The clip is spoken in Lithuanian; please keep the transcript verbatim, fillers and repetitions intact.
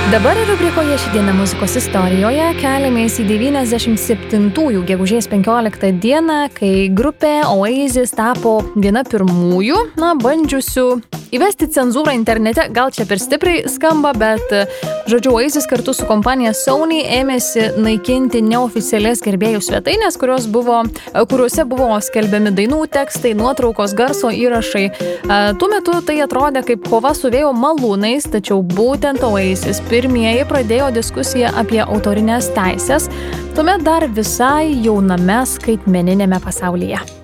Dabar rubrikoje Ši diena muzikos istorijoje keliamės į devyniasdešimt septintųjų gegužės penkioliktą dieną, kai grupė Oasis tapo viena pirmųjų, na, bandžiusių įvesti cenzūrą internete. Gal čia per stipriai skamba, bet, žodžiu, Oasis kartu su kompanija Sony ėmėsi naikinti neoficialias gerbėjų svetainės, kurios buvo, kuriuose buvo skelbiami dainų tekstai, nuotraukos, garso įrašai. Tuo metu tai atrodė kaip kova su vėjo malūnais, tačiau būtent Oasis pirmieji pradėjo diskusiją apie autorinės teisės, tuomet dar visai jauname skaitmeninėme pasaulyje.